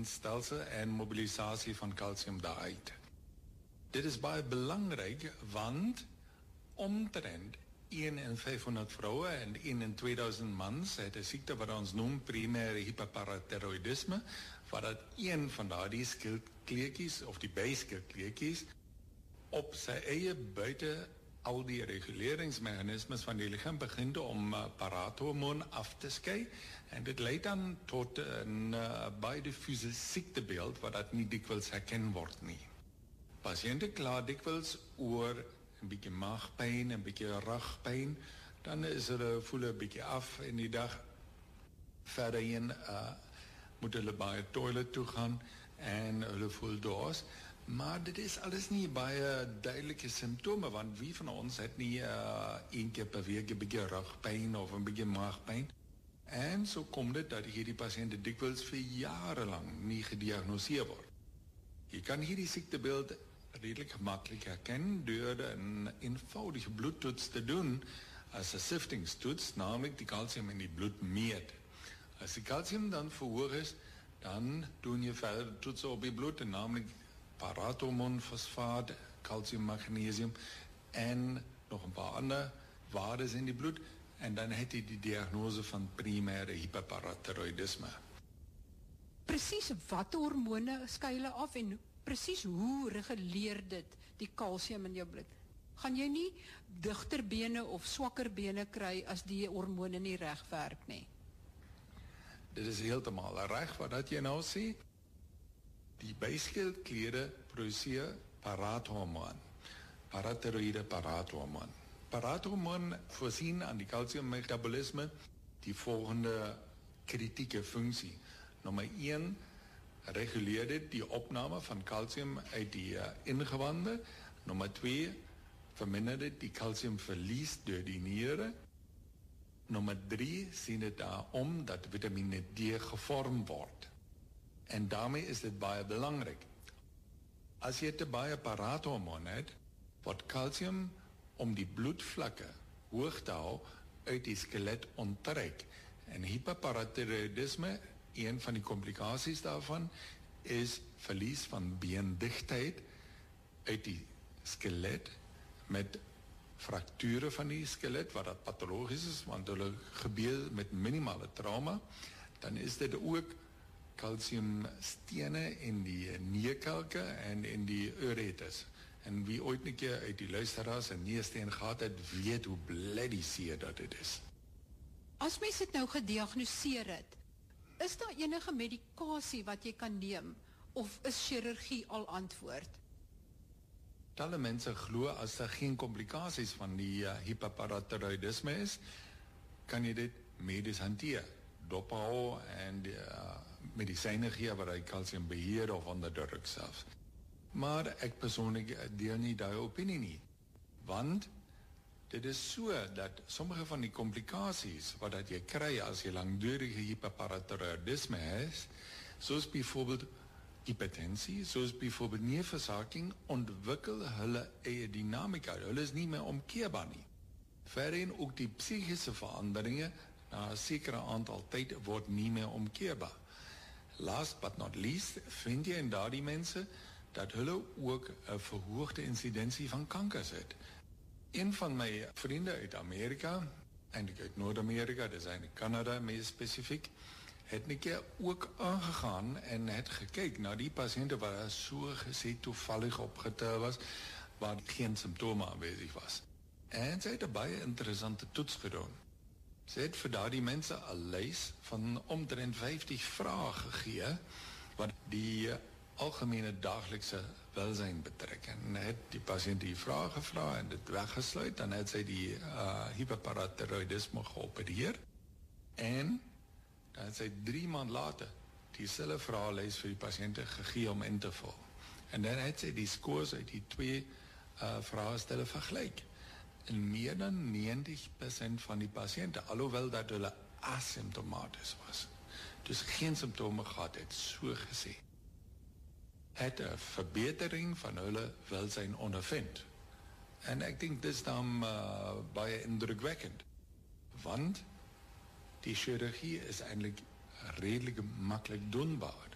immuunstelsel en mobilisatie van calcium daaruit. Dit is baie belangrik, want omtrent 1 in 500 vrouwen en 1 in 2000 mans het 'n siekte wat ons noem primêre hiperparathyroïdisme, waar dat een van daardie skildkliertjies of die byskildkliertjies op sy eie buite al die reguleringsmechanismes van die lichaam begint om paraathormoon af te skei, en dit leidt dan tot een baie diffuse siektebeeld wat dat nie dikwels herken word nie. Patiënten kla dikwels oor 'n bietjie maagpyn, 'n bietjie rugpyn, dan is hulle voel 'n bietjie af in die dag. Verderheen moet hulle baie toilet toe gaan en hulle voel dors. Maar dit is alles nie baie duidelike simptome, want wie van ons het nie een keer per week 'n bietjie rugpyn of 'n bietjie maagpyn. En so kom dit dat hierdie pasiënte dikwels vir jare lang nie gediagnoseer word. Jy kan hierdie siektebeeld redelijk gemakkelijk herkennen door een eenvoudige bloedtoets te doen als een siftingstoets, namelijk die calcium in die bloed meet. Als die calcium dan verhoogd is, dan doen je verder toetsen op je bloed, namelijk paraathormoon, fosfaat, calcium, magnesium en nog een paar andere waardes in die bloed. En dan heeft hij die diagnose van primaire hyperparathyroïdisme. Precies wat hormone skuile af en precies hoe reguleer dit die calcium in jou bloed? Gaan jy nie digter bene of swakker bene kry as die hormone nie reg werk nie? Dit is heeltemal reg wat dat jy nou sê. Die byskildkliere produseer paraathormoon, parathyroïde paraathormoon. Paraathormoon voorsien aan die calciummetabolisme die volgende kritieke functie. Nummer 1, reguleer dit die opname van calcium uit die ingewande. Nummer 2, verminder dit die calciumverlies door die nieren. Nummer 3, sien dit daarom dat vitamine D gevorm word. En daarmee is dit baie belangrik. As jy te baie paraathormoon het, word calcium om die bloedvlakke hoog te hou uit die skelet onttrek. En hyperparathyroïdisme, een van die complicaties daarvan, is verlies van beendigtheid uit die skelet met fracturen van die skelet, wat dat pathologisch is, want hulle gebeur met minimale trauma. Dan is dit ook calciumstene in die nierkelke en in die uretes. En wie ooit een keer uit die luisteraars een niersteen gehad het, weet hoe bloody seer dat dit is. As mens dit nou gediagnoseer het, is daar enige medikasie wat jy kan neem, of is chirurgie al antwoord? Talle mense glo as daar geen complicaties van die hyperparathyroïdisme is, kan jy dit medisch hanteer. Dophou en die medisyne gee wat hy calcium beheer of onderdruk selfs. Maar ek persoonlik deel nie die opinie nie, want dit is so dat sommige van die complicaties wat dat jy kry as jy langdurige hyperparathyroïdisme is, soos bijvoorbeeld hypertensie, soos bijvoorbeeld nierversaking, ontwikkel hulle eie dynamika. Hulle is nie meer omkeerbaar nie. Verder ook die psychische veranderingen na 'n sekere aantal tyd word nie meer omkeerbaar. Last but not least, vind jy in daardie mense dat hulle ook 'n verhoogde incidensie van kankers het. Een van my vriende uit Amerika, eintlik uit Noord-Amerika, dis eintlik Canada meer spesifiek, het 'n keer ook aangegaan en het gekyk na die pasiënte wat so gesê toevallig opgetel was, waar geen simptome aanwesig was. En sy het 'n baie interessante toets gedoen. Sy het vir daardie mense 'n lys van omtrent 50 vrae gegee wat die algemene daaglikse welzijn betrek. En het die patiënt die vrae gevra en dit weggesluit, dan het sy die hyperparathyroïdisme geopereer en dan het sy 3 maand later dieselfde vraelys vir die patiënte gegee om in te vul. En dan het sy die scores uit die 2 vraestelle vergelyk. En meer dan 90% van die patiënte, alhoewel dat hulle asymptomatisch was, dus geen symptome gehad het, so gesê, het 'n verbetering van hulle welzijn ondervind. En ek dink dis dan baie indrukwekkend, want die chirurgie is eintlik redelijk makkelijk doenbaar.